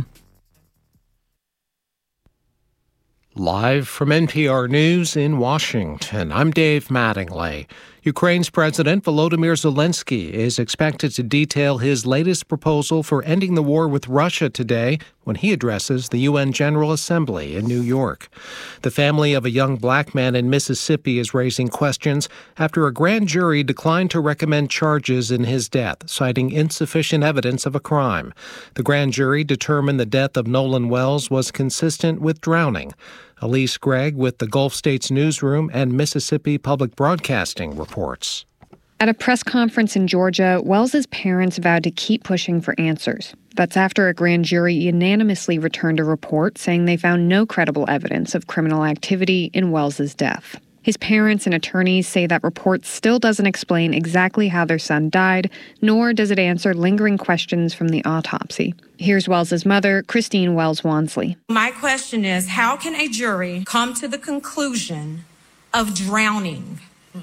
Live from N P R News in Washington, I'm Dave Mattingly. Ukraine's President Volodymyr Zelensky is expected to detail his latest proposal for ending the war with Russia today when he addresses the U N General Assembly in New York. The family of a young black man in Mississippi is raising questions after a grand jury declined to recommend charges in his death, citing insufficient evidence of a crime. The grand jury determined the death of Nolan Wells was consistent with drowning. Elise Gregg with the Gulf States Newsroom and Mississippi Public Broadcasting reports. At a press conference in Georgia, Wells's parents vowed to keep pushing for answers. That's after a grand jury unanimously returned a report saying they found no credible evidence of criminal activity in Wells's death. His parents and attorneys say that report still doesn't explain exactly how their son died, nor does it answer lingering questions from the autopsy. Here's Wells's mother, Christine Wells Wansley. My question is, how can a jury come to the conclusion of drowning,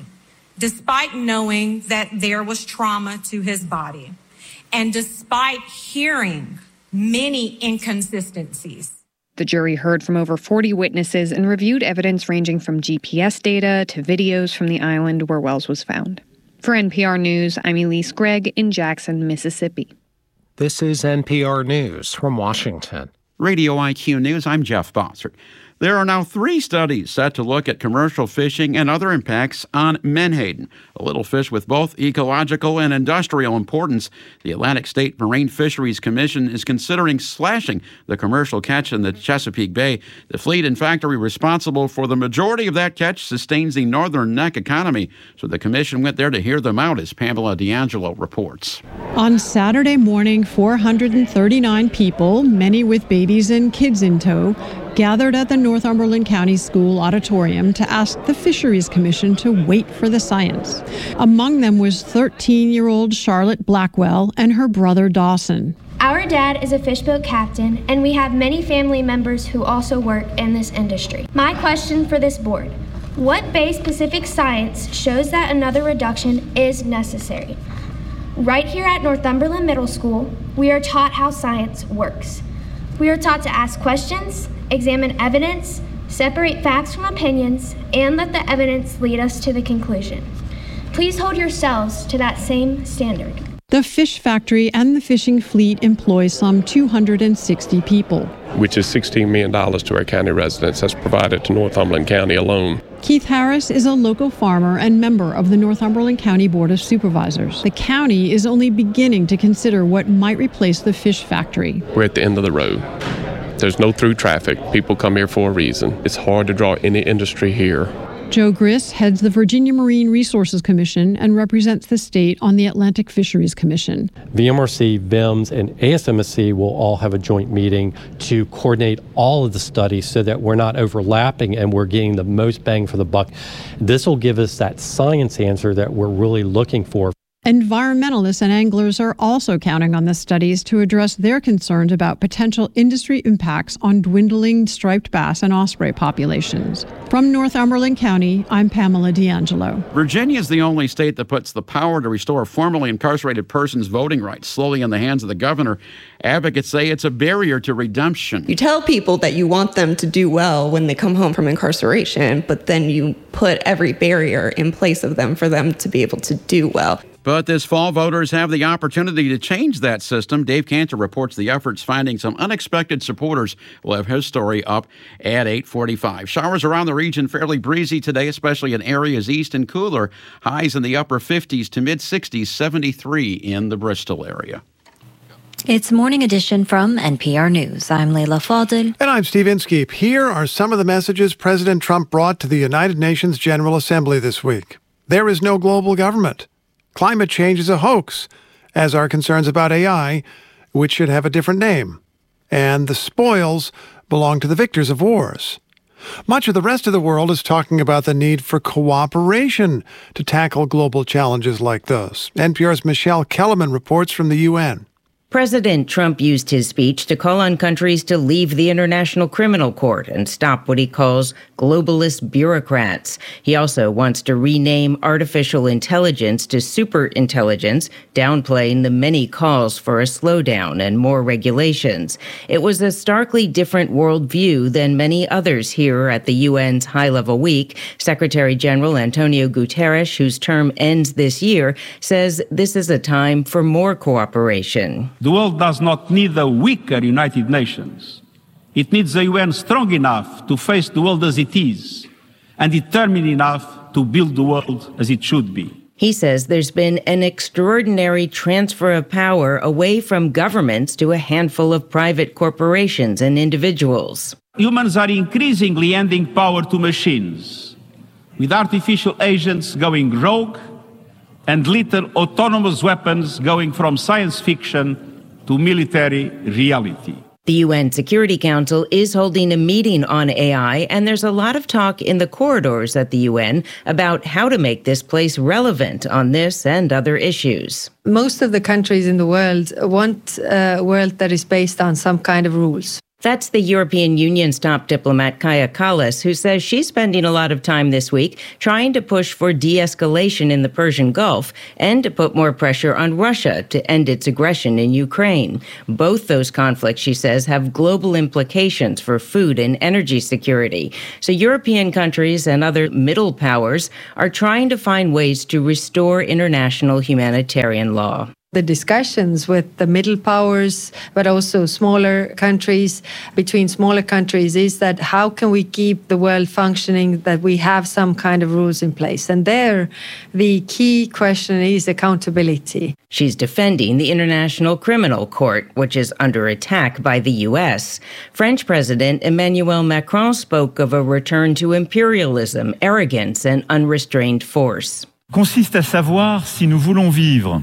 despite knowing that there was trauma to his body, and despite hearing many inconsistencies? The jury heard from over forty witnesses and reviewed evidence ranging from G P S data to videos from the island where Wells was found. For N P R News, I'm Elise Gregg in Jackson, Mississippi. This is N P R News from Washington. Radio I Q News, I'm Jeff Bossert. There are now three studies set to look at commercial fishing and other impacts on menhaden, a little fish with both ecological and industrial importance. The Atlantic State Marine Fisheries Commission is considering slashing the commercial catch in the Chesapeake Bay. The fleet and factory responsible for the majority of that catch sustains the northern neck economy. So the commission went there to hear them out, as Pamela D'Angelo reports. On Saturday morning, four hundred thirty-nine people, many with babies and kids in tow, gathered at the Northumberland County School auditorium to ask the Fisheries Commission to wait for the science. Among them was thirteen-year-old Charlotte Blackwell and her brother Dawson. Our dad is a fishboat captain, and we have many family members who also work in this industry. My question for this board: what bay-specific science shows that another reduction is necessary? Right here at Northumberland Middle School, we are taught how science works. We are taught to ask questions, examine evidence, separate facts from opinions, and let the evidence lead us to the conclusion. Please hold yourselves to that same standard. The fish factory and the fishing fleet employ some two hundred sixty people, which is sixteen million dollars to our county residents. That's provided to Northumberland County alone. Keith Harris is a local farmer and member of the Northumberland County Board of Supervisors. The county is only beginning to consider what might replace the fish factory. We're at the end of the road. There's no through traffic. People come here for a reason. It's hard to draw any industry here. Joe Griss heads the Virginia Marine Resources Commission and represents the state on the Atlantic Fisheries Commission. V M R C, V I M S, and A S M S C will all have a joint meeting to coordinate all of the studies so that we're not overlapping and we're getting the most bang for the buck. This will give us that science answer that we're really looking for. Environmentalists and anglers are also counting on the studies to address their concerns about potential industry impacts on dwindling striped bass and osprey populations. From Northumberland County, I'm Pamela D'Angelo. Virginia is the only state that puts the power to restore formerly incarcerated persons' voting rights slowly in the hands of the governor. Advocates say it's a barrier to redemption. You tell people that you want them to do well when they come home from incarceration, but then you put every barrier in place of them for them to be able to do well. But this fall, voters have the opportunity to change that system. Dave Cantor reports the efforts finding some unexpected supporters. We'll have his story up at eight forty-five. Showers around the region fairly breezy today, especially in areas east and cooler. Highs in the upper fifties to mid-sixties, seventy-three in the Bristol area. It's Morning Edition from N P R News. I'm Leila Fadel. And I'm Steve Inskeep. Here are some of the messages President Trump brought to the United Nations General Assembly this week. There is no global government. Climate change is a hoax, as are concerns about A I, which should have a different name. And the spoils belong to the victors of wars. Much of the rest of the world is talking about the need for cooperation to tackle global challenges like those. N P R's Michelle Kellerman reports from the U N. President Trump used his speech to call on countries to leave the International Criminal Court and stop what he calls globalist bureaucrats. He also wants to rename artificial intelligence to superintelligence, downplaying the many calls for a slowdown and more regulations. It was a starkly different worldview than many others here at the U N's high-level week. Secretary General Antonio Guterres, whose term ends this year, says this is a time for more cooperation. The world does not need a weaker United Nations. It needs the U N strong enough to face the world as it is, and determined enough to build the world as it should be. He says there's been an extraordinary transfer of power away from governments to a handful of private corporations and individuals. Humans are increasingly handing power to machines, with artificial agents going rogue and little autonomous weapons going from science fiction to military reality. The U N Security Council is holding a meeting on A I, and there's a lot of talk in the corridors at the U N about how to make this place relevant on this and other issues. Most of the countries in the world want a world that is based on some kind of rules. That's the European Union's top diplomat, Kaja Kallas, who says she's spending a lot of time this week trying to push for de-escalation in the Persian Gulf and to put more pressure on Russia to end its aggression in Ukraine. Both those conflicts, she says, have global implications for food and energy security. So European countries and other middle powers are trying to find ways to restore international humanitarian law. The discussions with the middle powers, but also smaller countries, between smaller countries, is that how can we keep the world functioning, that we have some kind of rules in place. And there, the key question is accountability. She's defending the International Criminal Court, which is under attack by the U S. French President Emmanuel Macron spoke of a return to imperialism, arrogance, and unrestrained force. Consiste à savoir si nous voulons vivre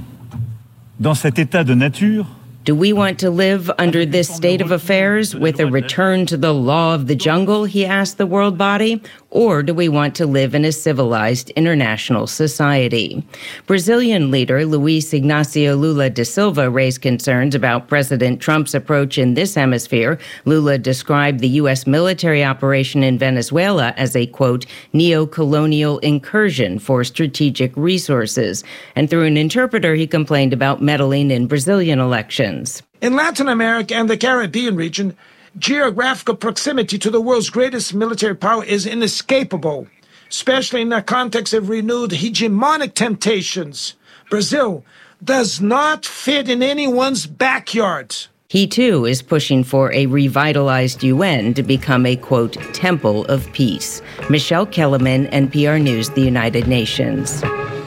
dans cet état de nature. Do we want to live under this state of affairs with a return to the law of the jungle, he asked the world body, or do we want to live in a civilized international society? Brazilian leader Luiz Ignacio Lula da Silva raised concerns about President Trump's approach in this hemisphere. Lula described the U S military operation in Venezuela as a, quote, neo-colonial incursion for strategic resources. And through an interpreter, he complained about meddling in Brazilian elections. In Latin America and the Caribbean region, geographical proximity to the world's greatest military power is inescapable, especially in the context of renewed hegemonic temptations. Brazil does not fit in anyone's backyard. He, too, is pushing for a revitalized U N to become a, quote, temple of peace. Michelle Kellerman, N P R News, the United Nations.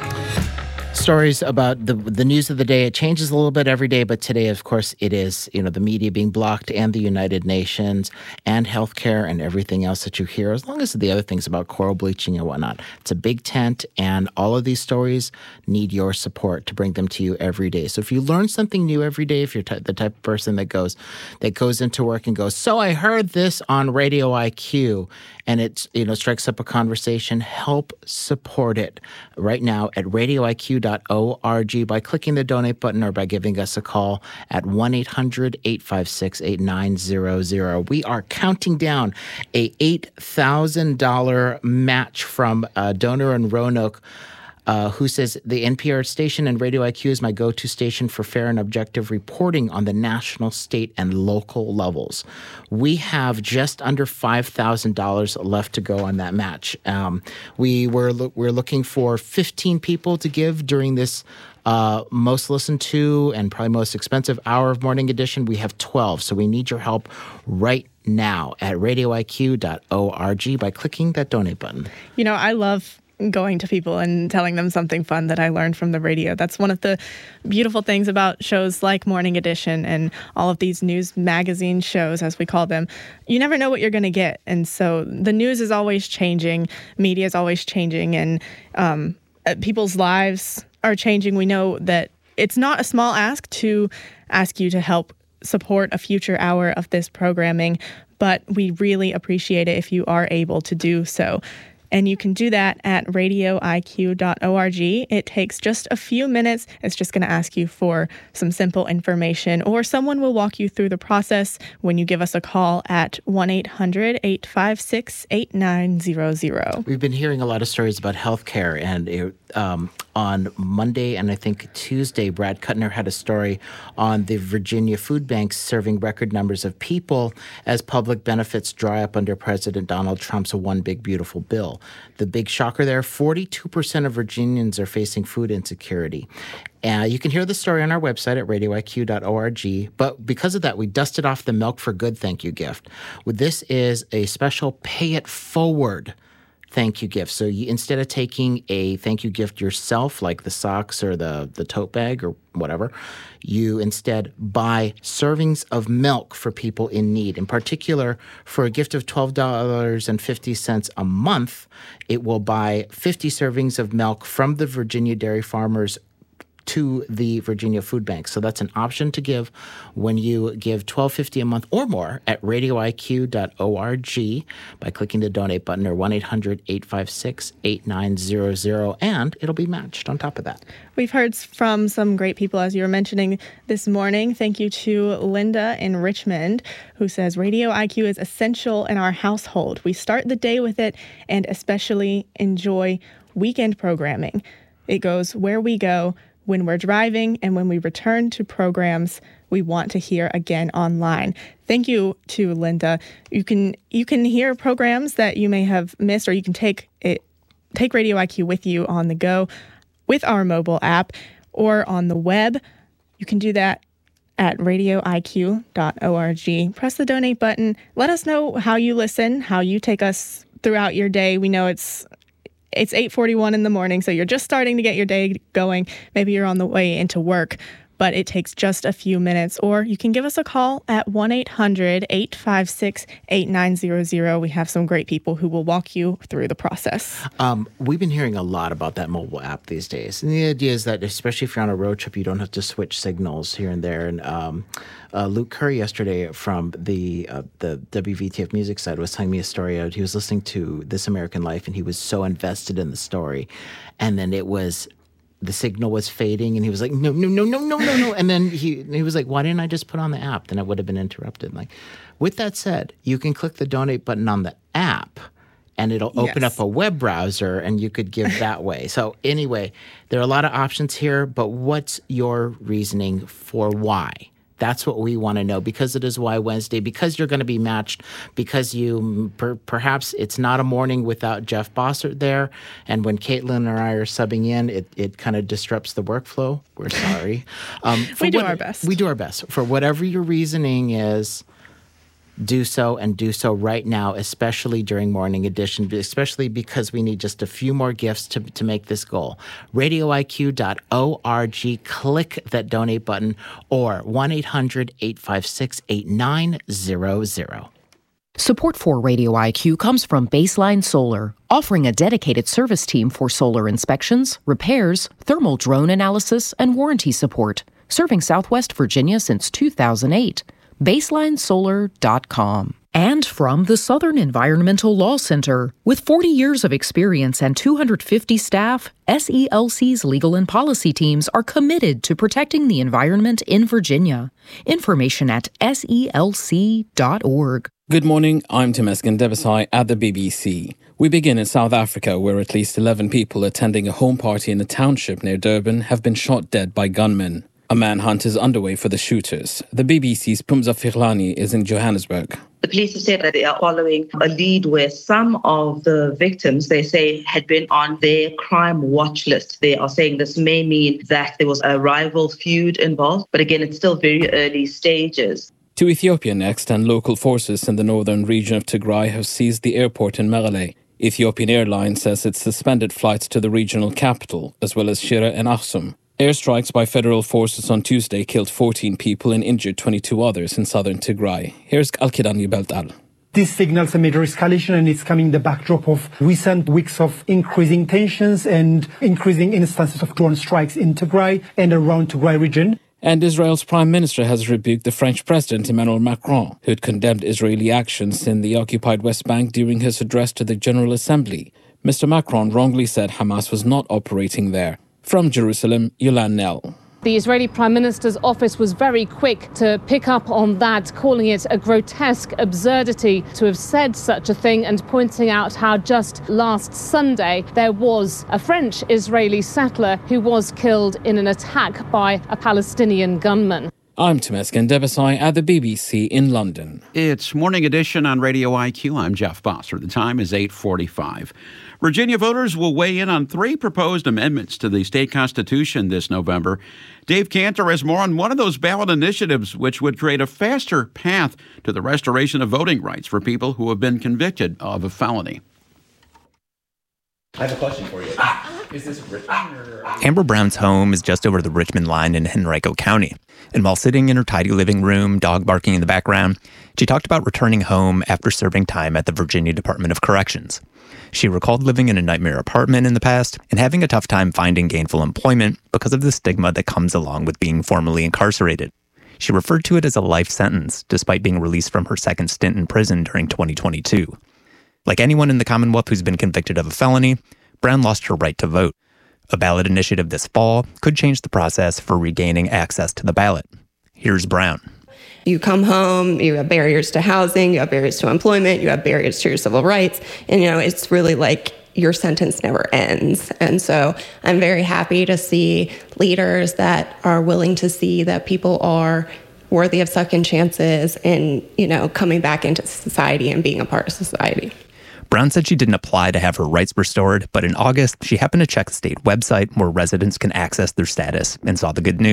Stories about the the news of the day. It changes a little bit every day, but today, of course, it is, you know, the media being blocked and the United Nations and healthcare and everything else that you hear, as long as the other things about coral bleaching and whatnot. It's a big tent, and all of these stories need your support to bring them to you every day. So if you learn something new every day, if you're t- the type of person that goes that goes into work and goes, so I heard this on Radio I Q, and it, you know, strikes up a conversation, help support it right now at radio I Q dot org by clicking the donate button or by giving us a call at one eight hundred eight five six eight nine zero zero. We are counting down a eight thousand dollars match from uh, donor in Roanoke, Uh, who says the N P R station and Radio I Q is my go-to station for fair and objective reporting on the national, state, and local levels. We have just under five thousand dollars left to go on that match. Um, we were lo- we're looking for fifteen people to give during this uh, most listened to and probably most expensive hour of Morning Edition. We have twelve, so we need your help right now at radio I Q dot org by clicking that donate button. You know, I love going to people and telling them something fun that I learned from the radio. That's one of the beautiful things about shows like Morning Edition and all of these news magazine shows, as we call them. You never know what you're going to get. And so the news is always changing. Media is always changing. And um, people's lives are changing. We know that it's not a small ask to ask you to help support a future hour of this programming, but we really appreciate it if you are able to do so. And you can do that at radio I Q dot org. It takes just a few minutes. It's just going to ask you for some simple information, or someone will walk you through the process when you give us a call at one eight hundred eight five six eight nine zero zero. We've been hearing a lot of stories about healthcare, and it, um, on Monday and I think Tuesday, Brad Kuttner had a story on the Virginia food banks serving record numbers of people as public benefits dry up under President Donald Trump's One Big Beautiful Bill. The big shocker there, forty-two percent of Virginians are facing food insecurity. Uh, you can hear the story on our website at radio I Q dot org. But because of that, we dusted off the Milk for Good thank you gift. This is a special pay it forward thank you gift. So you, instead of taking a thank you gift yourself, like the socks or the, the tote bag or whatever, you instead buy servings of milk for people in need. In particular, for a gift of twelve dollars and fifty cents a month, it will buy fifty servings of milk from the Virginia dairy farmers to the Virginia Food Bank. So that's an option to give when you give twelve dollars and fifty cents a month or more at radio I Q dot org by clicking the donate button or one eight hundred eight five six eight nine zero zero, and it'll be matched on top of that. We've heard from some great people, as you were mentioning this morning. Thank you to Linda in Richmond, who says, Radio I Q is essential in our household. We start the day with it and especially enjoy weekend programming. It goes where we go, when we're driving, and when we return to programs we want to hear again online. Thank you to Linda. You can you can hear programs that you may have missed, or you can take it take Radio I Q with you on the go with our mobile app or on the web. You can do that at radio I Q dot org. Press the donate button. Let us know how you listen, how you take us throughout your day. We know it's It's eight forty-one in the morning, so you're just starting to get your day going. Maybe you're on the way into work, but it takes just a few minutes. Or you can give us a call at one eight hundred eight five six eight nine zero zero. We have some great people who will walk you through the process. Um, we've been hearing a lot about that mobile app these days. And the idea is that, especially if you're on a road trip, you don't have to switch signals here and there. And um, uh, Luke Curry yesterday from the uh, the W V T F music side was telling me a story. He was listening to This American Life, and he was so invested in the story. And then it was... the signal was fading, and he was like, no, no, no, no, no, no, no. And then he he was like, why didn't I just put on the app? Then it would have been interrupted. Like, with that said, you can click the donate button on the app, and it'll open yes. up a web browser, and you could give that way. So anyway, there are a lot of options here, but what's your reasoning for why? That's what we want to know, because it is Why Wednesday, because you're going to be matched, because you per, perhaps it's not a morning without Jeff Bossert there, and when Caitlin and I are subbing in, it, it kind of disrupts the workflow. We're sorry. Um, we do what, our best. We do our best. For whatever your reasoning is, do so, and do so right now, especially during Morning Edition, especially because we need just a few more gifts to, to make this goal. radio I Q dot org, click that donate button, or one eight hundred eight five six eight nine zero zero. Support for Radio I Q comes from Baseline Solar, offering a dedicated service team for solar inspections, repairs, thermal drone analysis, and warranty support, serving Southwest Virginia since two thousand eight. baseline solar dot com. And from the Southern Environmental Law Center. With forty years of experience and two hundred fifty staff, S E L C's legal and policy teams are committed to protecting the environment in Virginia. Information at S E L C dot org. Good morning, I'm Temesgen Debesai at the B B C. We begin in South Africa, where at least eleven people attending a home party in a township near Durban have been shot dead by gunmen. A manhunt is underway for the shooters. The B B C's Pumza Firlani is in Johannesburg. The police have said that they are following a lead where some of the victims, they say, had been on their crime watch list. They are saying this may mean that there was a rival feud involved, but again, it's still very early stages. To Ethiopia next, and local forces in the northern region of Tigray have seized the airport in Mekelle. Ethiopian Airlines says it suspended flights to the regional capital, as well as Shire and Aksum. Airstrikes by federal forces on Tuesday killed fourteen people and injured twenty-two others in southern Tigray. Here's Alkidani Beltal. This signals a major escalation, and it's coming the backdrop of recent weeks of increasing tensions and increasing instances of drone strikes in Tigray and around Tigray region. And Israel's prime minister has rebuked the French president Emmanuel Macron, who had condemned Israeli actions in the occupied West Bank during his address to the General Assembly. Mister Macron wrongly said Hamas was not operating there. From Jerusalem, Yolan Nell. The Israeli Prime Minister's office was very quick to pick up on that, calling it a grotesque absurdity to have said such a thing and pointing out how just last Sunday there was a French-Israeli settler who was killed in an attack by a Palestinian gunman. I'm Temesgen Debesai at the B B C in London. It's Morning Edition on Radio I Q. I'm Jeff Bosser. The time is eight forty-five. Virginia voters will weigh in on three proposed amendments to the state constitution this November. Dave Cantor has more on one of those ballot initiatives, which would create a faster path to the restoration of voting rights for people who have been convicted of a felony. I have a question for you. Is this Richmond or... Amber Brown's home is just over the Richmond line in Henrico County. And while sitting in her tidy living room, dog barking in the background, she talked about returning home after serving time at the Virginia Department of Corrections. She recalled living in a nightmare apartment in the past and having a tough time finding gainful employment because of the stigma that comes along with being formally incarcerated. She referred to it as a life sentence, despite being released from her second stint in prison during twenty twenty-two. Like anyone in the Commonwealth who's been convicted of a felony, Brown lost her right to vote. A ballot initiative this fall could change the process for regaining access to the ballot. Here's Brown. You come home, you have barriers to housing, you have barriers to employment, you have barriers to your civil rights, and you know, it's really like your sentence never ends. And so I'm very happy to see leaders that are willing to see that people are worthy of second chances and, you know, coming back into society and being a part of society. Brown said she didn't apply to have her rights restored, but in August, she happened to check the state website where residents can access their status and saw the good news.